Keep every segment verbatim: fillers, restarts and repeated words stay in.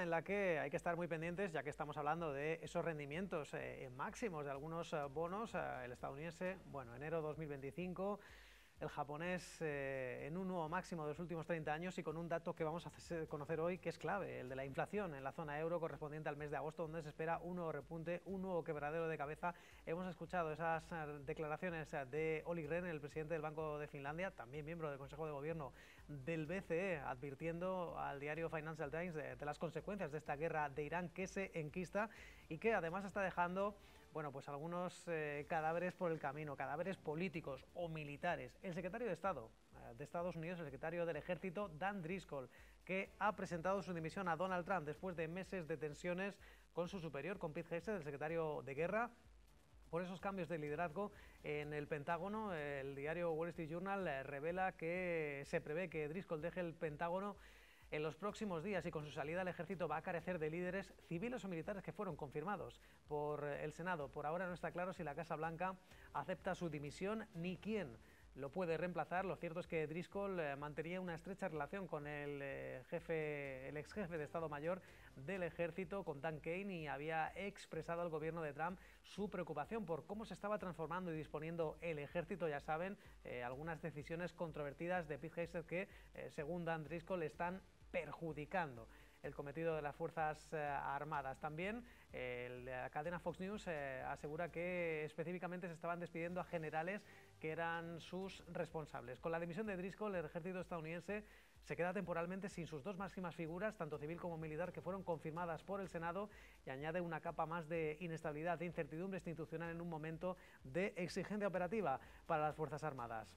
jornada en la que hay que estar muy pendientes, ya que estamos hablando de esos rendimientos eh, máximos de algunos eh, bonos. Eh, el estadounidense, bueno, enero dos mil veinticinco, el japonés eh, en un nuevo máximo de los últimos treinta años y con un dato que vamos a conocer hoy que es clave, el de la inflación en la zona euro correspondiente al mes de agosto, donde se espera un nuevo repunte, un nuevo quebradero de cabeza. Hemos escuchado esas declaraciones de Olli Rehn, el presidente del Banco de Finlandia, también miembro del Consejo de Gobierno del B C E, advirtiendo al diario Financial Times de, de las consecuencias de esta guerra de Irán que se enquista y que además está dejando, bueno, pues algunos eh, cadáveres por el camino, cadáveres políticos o militares. El secretario de Estado eh, de Estados Unidos, el secretario del Ejército, Dan Driscoll, que ha presentado su dimisión a Donald Trump después de meses de tensiones con su superior, con Pete Hegseth, el secretario de Guerra, por esos cambios de liderazgo en el Pentágono. El diario Wall Street Journal eh, revela que se prevé que Driscoll deje el Pentágono en los próximos días y con su salida el ejército va a carecer de líderes civiles o militares que fueron confirmados por el Senado. Por ahora no está claro si la Casa Blanca acepta su dimisión ni quién lo puede reemplazar. Lo cierto es que Driscoll eh, mantenía una estrecha relación con el eh, jefe, el ex jefe de Estado Mayor del Ejército, con Dan Kane, y había expresado al gobierno de Trump su preocupación por cómo se estaba transformando y disponiendo el Ejército. Ya saben, eh, algunas decisiones controvertidas de Pete Hegseth que, eh, según Dan Driscoll, están perjudicando el cometido de las Fuerzas eh, Armadas. También eh, la cadena Fox News eh, asegura que específicamente se estaban despidiendo a generales que eran sus responsables. Con la dimisión de Driscoll, el ejército estadounidense se queda temporalmente sin sus dos máximas figuras, tanto civil como militar, que fueron confirmadas por el Senado, y añade una capa más de inestabilidad, de incertidumbre institucional en un momento de exigencia operativa para las Fuerzas Armadas.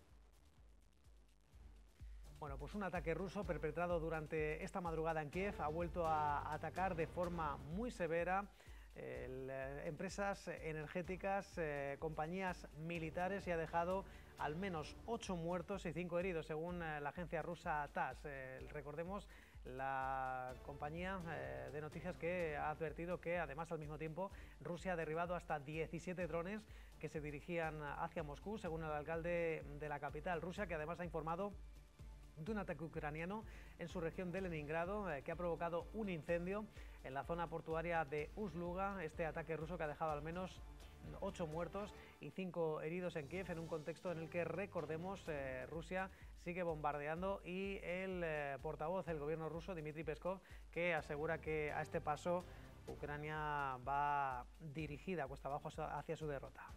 Bueno, pues un ataque ruso perpetrado durante esta madrugada en Kiev ha vuelto a atacar de forma muy severa eh, empresas energéticas, eh, compañías militares, y ha dejado al menos ocho muertos y cinco heridos, según eh, la agencia rusa TASS. Eh, recordemos, la compañía eh, de noticias que ha advertido que, además, al mismo tiempo, Rusia ha derribado hasta diecisiete drones que se dirigían hacia Moscú, según el alcalde de la capital. Rusia, que además ha informado de un ataque ucraniano en su región de Leningrado, eh, que ha provocado un incendio en la zona portuaria de Ust-Luga. Este ataque ruso que ha dejado al menos ocho muertos y cinco heridos en Kiev, en un contexto en el que, recordemos, eh, Rusia sigue bombardeando, y el eh, portavoz del gobierno ruso, Dmitry Peskov, que asegura que a este paso Ucrania va dirigida cuesta abajo hacia su derrota.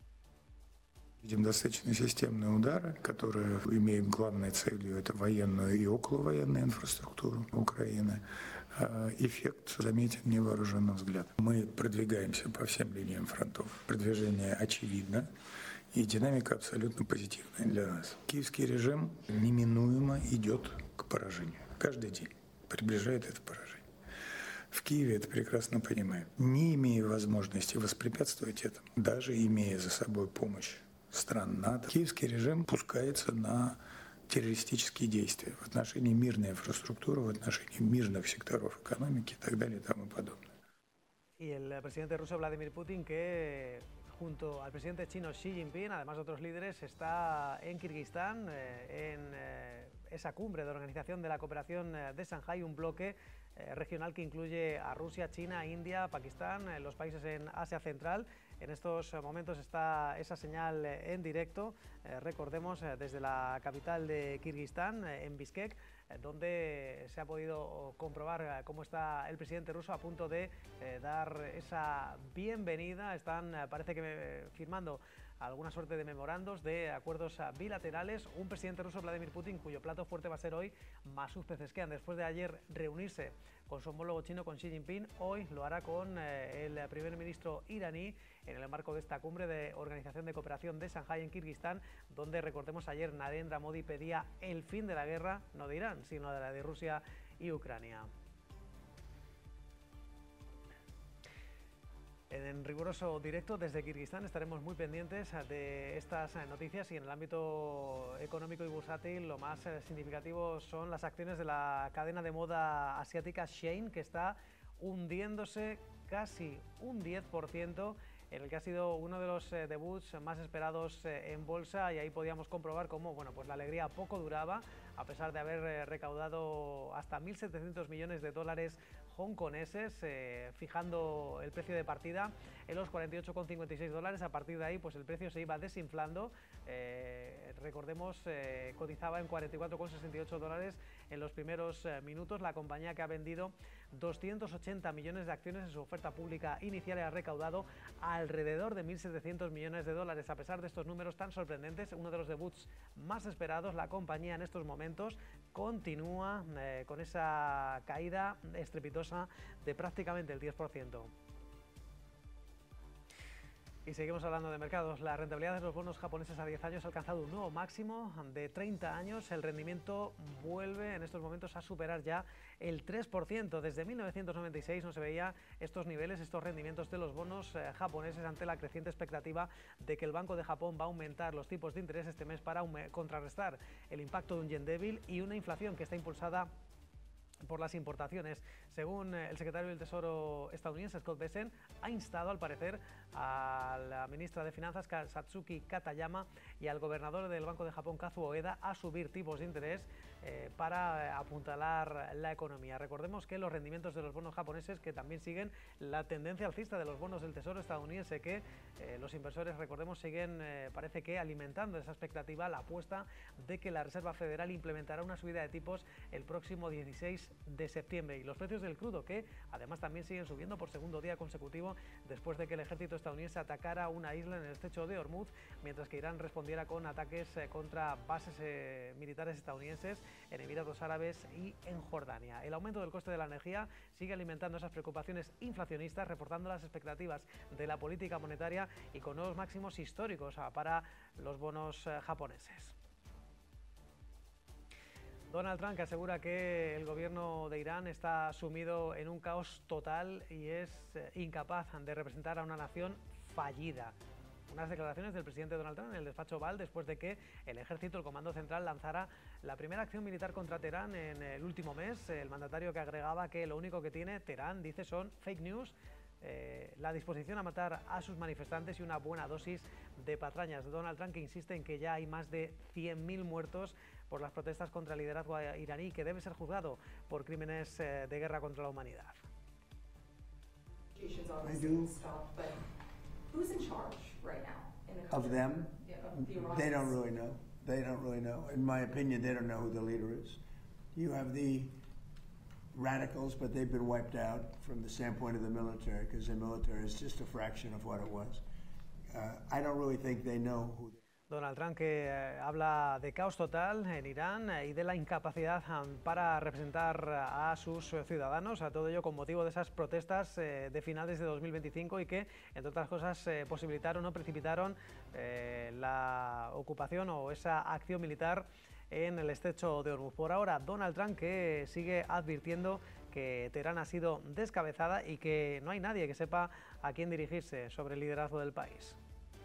Видим достаточно системные удары, которые имеют главной целью это военную и околовоенную инфраструктуру Украины. Эффект заметен невооруженным взглядом. Мы продвигаемся по всем линиям фронтов. Продвижение очевидно, и динамика абсолютно позитивная для нас. Киевский режим неминуемо идет к поражению. Каждый день приближает это поражение. В Киеве это прекрасно понимают. Не имея возможности воспрепятствовать этому, даже имея за собой помощь стран НАТО, киевский режим пускается на террористические действия в отношении мирной инфраструктуры, в отношении мирных секторов экономики и так далее и тому подобное. Y el presidente ruso Vladimir Putin, que junto al presidente chino Xi Jinping, además de otros líderes, está en Kirguistán, eh, en eh, esa cumbre de Organización de la Cooperación de Shanghái, un bloque eh, regional que incluye a Rusia, China, India, Pakistán, eh, los países en Asia Central. En estos momentos está esa señal en directo, eh, recordemos, eh, desde la capital de Kirguistán, eh, en Bishkek, eh, donde se ha podido comprobar eh, cómo está el presidente ruso a punto de eh, dar esa bienvenida. Están, eh, parece que eh, firmando alguna suerte de memorandos, de acuerdos bilaterales. Un presidente ruso, Vladimir Putin, cuyo plato fuerte va a ser hoy Masud Pezeshkian. Después de ayer reunirse con su homólogo chino, con Xi Jinping, hoy lo hará con eh, el primer ministro iraní, en el marco de esta cumbre de Organización de Cooperación de Shanghái en Kirguistán, donde, recordemos, ayer Narendra Modi pedía el fin de la guerra, no de Irán, sino de la de Rusia y Ucrania. En riguroso directo desde Kirguistán estaremos muy pendientes de estas noticias, y en el ámbito económico y bursátil lo más significativo son las acciones de la cadena de moda asiática Shein, que está hundiéndose casi un diez por ciento, en el que ha sido uno de los eh, debuts más esperados eh, en bolsa, y ahí podíamos comprobar cómo, bueno, pues la alegría poco duraba. a pesar de haber recaudado hasta mil setecientos millones de dólares hongkoneses, eh, fijando el precio de partida en los cuarenta y ocho coma cincuenta y seis dólares. A partir de ahí, pues el precio se iba desinflando. Eh, recordemos, eh, cotizaba en cuarenta y cuatro coma sesenta y ocho dólares en los primeros eh, minutos. La compañía, que ha vendido doscientos ochenta millones de acciones en su oferta pública inicial, ha recaudado alrededor de mil setecientos millones de dólares. A pesar de estos números tan sorprendentes, uno de los debuts más esperados, la compañía en estos momentos continúa eh, con esa caída estrepitosa de prácticamente el diez por ciento. Y seguimos hablando de mercados. La rentabilidad de los bonos japoneses a diez años ha alcanzado un nuevo máximo de treinta años. El rendimiento vuelve en estos momentos a superar ya el tres por ciento. Desde mil novecientos noventa y seis no se veía estos niveles, estos rendimientos de los bonos eh, japoneses, ante la creciente expectativa de que el Banco de Japón va a aumentar los tipos de interés este mes para contrarrestar el impacto de un yen débil y una inflación que está impulsada por las importaciones. Según el secretario del Tesoro estadounidense, Scott Bessent, ha instado, al parecer, a la ministra de Finanzas, Satsuki Katayama, y al gobernador del Banco de Japón, Kazuo Ueda, a subir tipos de interés eh, para apuntalar la economía. Recordemos que los rendimientos de los bonos japoneses, que también siguen la tendencia alcista de los bonos del Tesoro estadounidense, que eh, los inversores, recordemos, siguen, eh, parece que, alimentando esa expectativa, la apuesta de que la Reserva Federal implementará una subida de tipos el próximo dieciséis de septiembre. Y los precios del crudo, que además también siguen subiendo por segundo día consecutivo, después de que el ejército estadounidense atacara una isla en el estrecho de Hormuz, mientras que Irán respondiera con ataques eh, contra bases eh, militares estadounidenses en Emiratos Árabes y en Jordania. El aumento del coste de la energía sigue alimentando esas preocupaciones inflacionistas, reforzando las expectativas de la política monetaria y con nuevos máximos históricos ah, para los bonos eh, japoneses. Donald Trump, que asegura que el gobierno de Irán está sumido en un caos total y es eh, incapaz de representar a una nación fallida. Unas declaraciones del presidente Donald Trump en el despacho Oval, después de que el ejército, el Comando Central, lanzara la primera acción militar contra Teherán en el último mes. El mandatario, que agregaba que lo único que tiene Teherán, dice, son fake news, eh, la disposición a matar a sus manifestantes y una buena dosis de patrañas. Donald Trump, que insiste en que ya hay más de cien mil muertos por las protestas contra el liderazgo iraní, que debe ser juzgado por crímenes eh, de guerra contra la humanidad. I do. Who's in charge right now in the Of country? them, Yeah, of the Iranians. they don't really know. They don't really know. In my opinion, they don't know who the leader is. You have the radicals, but they've been wiped out from the standpoint of the military, because the military is just a fraction of what it was. Uh, I don't really think they know who. Donald Trump, que eh, habla de caos total en Irán eh, y de la incapacidad um, para representar a sus ciudadanos, a todo ello con motivo de esas protestas eh, de finales de dos mil veinticinco y que, entre otras cosas, eh, posibilitaron o precipitaron eh, la ocupación o esa acción militar en el estrecho de Hormuz. Por ahora, Donald Trump, que sigue advirtiendo que Teherán ha sido descabezada y que no hay nadie que sepa a quién dirigirse sobre el liderazgo del país.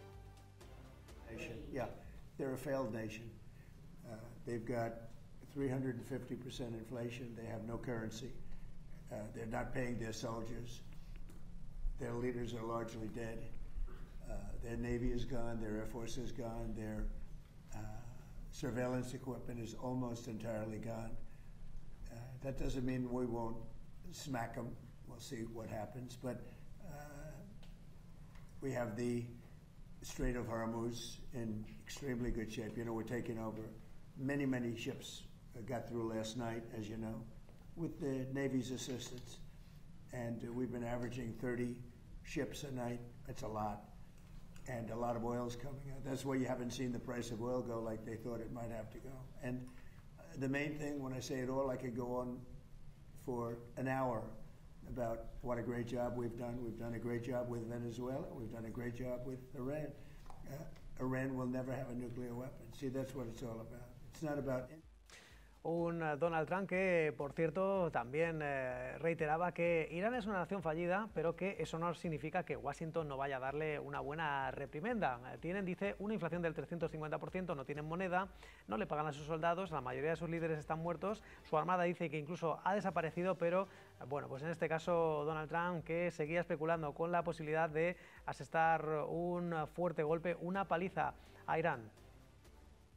Yeah, they're a failed nation. Uh, they've got three hundred fifty percent inflation. They have no currency. Uh, they're not paying their soldiers. Their leaders are largely dead. Uh, their Navy is gone. Their Air Force is gone. Their uh, surveillance equipment is almost entirely gone. Uh, that doesn't mean we won't smack them. We'll see what happens. But uh, we have the Strait of Hormuz in extremely good shape. You know, we're taking over. Many, many ships got through last night, as you know, with the Navy's assistance. And uh, we've been averaging thirty ships a night. That's a lot. And a lot of oil's coming out. That's why you haven't seen the price of oil go like they thought it might have to go. And uh, the main thing, when I say it all, I could go on for an hour about what a great job we've done. We've done a great job with Venezuela. We've done a great job with Iran. Uh, Iran will never have a nuclear weapon. See, that's what it's all about. It's not about... Un Donald Trump que, por cierto, también eh, reiteraba que Irán es una nación fallida, pero que eso no significa que Washington no vaya a darle una buena reprimenda. Eh, tienen, dice, una inflación del trescientos cincuenta por ciento, no tienen moneda, no le pagan a sus soldados, la mayoría de sus líderes están muertos, su armada dice que incluso ha desaparecido, pero, eh, bueno, pues en este caso Donald Trump, que seguía especulando con la posibilidad de asestar un fuerte golpe, una paliza a Irán.